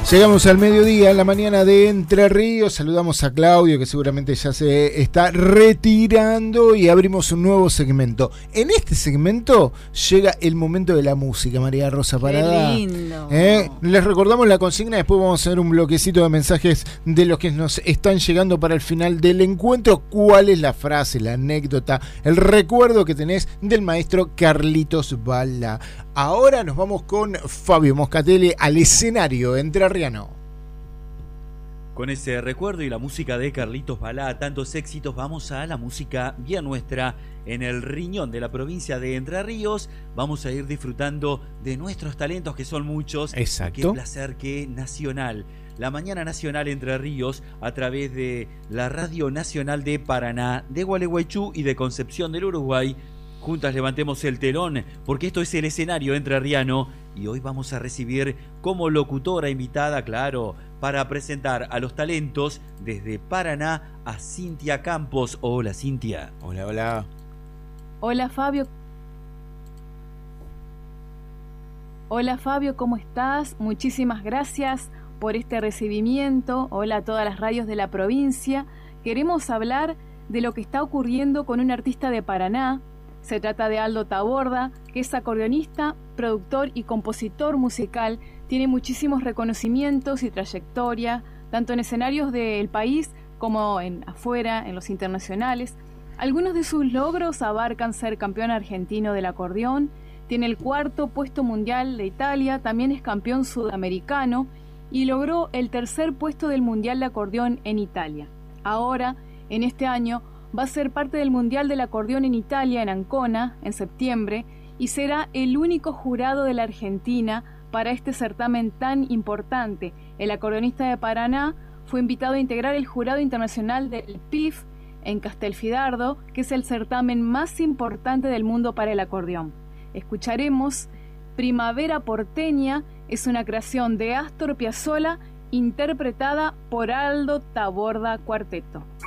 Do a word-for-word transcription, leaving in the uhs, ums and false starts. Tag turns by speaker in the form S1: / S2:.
S1: Llegamos al mediodía, en la mañana de Entre Ríos. Saludamos a Claudio, que seguramente ya se está retirando, y abrimos un nuevo segmento. En este segmento llega el momento de la música, María Rosa Parada.
S2: ¡Qué lindo!
S1: ¿Eh? Les recordamos la consigna, después vamos a hacer un bloquecito de mensajes de los que nos están llegando para el final del encuentro. ¿Cuál es la frase, la anécdota, el recuerdo que tenés del maestro Carlitos Balá? Ahora nos vamos con Fabio Moscatelli al escenario entrerriano.
S3: Con ese recuerdo y la música de Carlitos Balá, tantos éxitos, vamos a la música bien nuestra en el riñón de la provincia de Entre Ríos. Vamos a ir disfrutando de nuestros talentos, que son muchos.
S1: Exacto.
S3: Qué placer que Nacional, la Mañana Nacional Entre Ríos, a través de la Radio Nacional de Paraná, de Gualeguaychú y de Concepción del Uruguay, juntas levantemos el telón, porque esto es el escenario entrerriano, y hoy vamos a recibir como locutora invitada, claro, para presentar a los talentos desde Paraná a Cintia Campos. Hola, Cintia.
S1: Hola, hola.
S2: Hola, Fabio. Hola, Fabio, ¿cómo estás? Muchísimas gracias por este recibimiento. Hola a todas las radios de la provincia. Queremos hablar de lo que está ocurriendo con un artista de Paraná. Se trata de Aldo Taborda, que es acordeonista, productor y compositor musical. Tiene muchísimos reconocimientos y trayectoria, tanto en escenarios del país como en afuera, en los internacionales. Algunos de sus logros abarcan ser campeón argentino del acordeón, tiene el cuarto puesto mundial de Italia, también es campeón sudamericano y logró el tercer puesto del mundial de acordeón en Italia. Ahora, en este año, va a ser parte del Mundial del Acordeón en Italia, en Ancona, en septiembre, y será el único jurado de la Argentina para este certamen tan importante. El acordeonista de Paraná fue invitado a integrar el jurado internacional del P I F en Castelfidardo, que es el certamen más importante del mundo para el acordeón. Escucharemos Primavera Porteña, es una creación de Astor Piazzolla interpretada por Aldo Taborda Cuarteto.